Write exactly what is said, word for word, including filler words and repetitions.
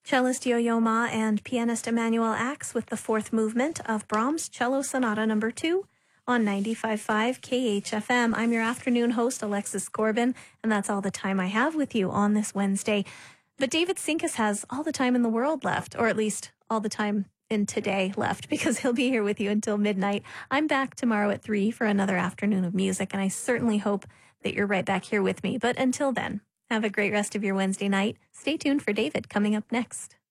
Cellist Yo-Yo Ma and pianist Emmanuel Axe with the fourth movement of Brahms' Cello Sonata Number two on ninety-five point five K H F M. I'm your afternoon host, Alexis Corbin, and that's all the time I have with you on this Wednesday. But David Sinkus has all the time in the world left, or at least all the time in today left, because he'll be here with you until midnight. I'm back tomorrow at three for another afternoon of music, and I certainly hope that you're right back here with me. But until then, have a great rest of your Wednesday night. Stay tuned for David coming up next.